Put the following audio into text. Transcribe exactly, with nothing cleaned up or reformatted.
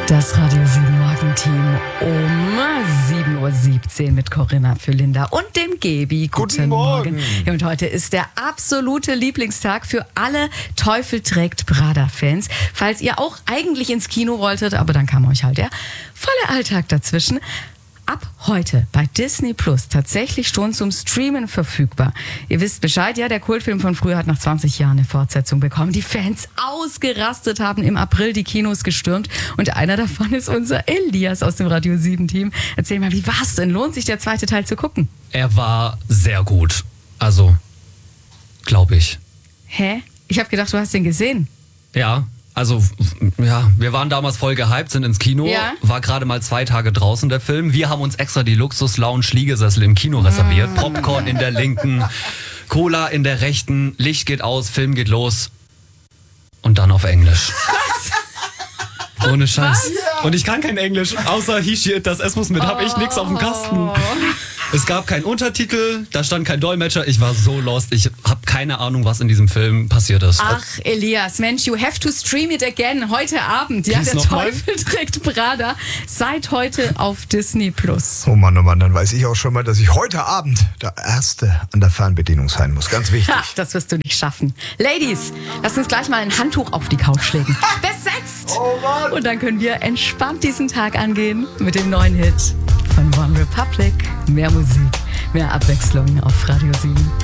Das Radio sieben Morgenteam um sieben Uhr siebzehn mit Corinna für Linda und dem Gebi. Guten, Guten Morgen. Morgen. Ja, und heute ist der absolute Lieblingstag für alle Teufel trägt Prada-Fans. Falls ihr auch eigentlich ins Kino wolltet, aber dann kam euch halt der volle Alltag dazwischen. Ab heute bei Disney Plus tatsächlich schon zum Streamen verfügbar. Ihr wisst Bescheid, ja, der Kultfilm von früher hat nach zwanzig Jahren eine Fortsetzung bekommen. Die Fans ausgerastet, haben im April die Kinos gestürmt und einer davon ist unser Elias aus dem Radio sieben Team. Erzähl mal, wie war's denn? Lohnt sich der zweite Teil zu gucken? Er war sehr gut. Also, glaube ich. Hä? Ich habe gedacht, du hast den gesehen. Ja, also, ja, wir waren damals voll gehypt, sind ins Kino. Ja. War gerade mal zwei Tage draußen, der Film. Wir haben uns extra die Luxus-Lounge-Liegesessel im Kino reserviert. Ah. Popcorn in der linken, Cola in der rechten, Licht geht aus, Film geht los. Und dann auf Englisch. Was? Ohne Scheiß. Was? Und ich kann kein Englisch, außer he, she, it, das S muss mit. Hab ich nix auf dem Kasten. Es gab keinen Untertitel, da stand kein Dolmetscher. Ich war so lost. Ich habe keine Ahnung, was in diesem Film passiert ist. Ach, Elias, Mensch, you have to stream it again heute Abend. Ja, Please der noch mal? Teufel trägt Prada. Seit heute auf Disney Plus. Oh Mann, oh Mann, dann weiß ich auch schon mal, dass ich heute Abend der Erste an der Fernbedienung sein muss. Ganz wichtig. Ha, das wirst du nicht schaffen. Ladies, lass uns gleich mal ein Handtuch auf die Couch legen. Besetzt! Oh Mann! Und dann können wir entspannt diesen Tag angehen mit dem neuen Hit von One Republic. Mehr Musik, mehr Abwechslung auf Radio sieben.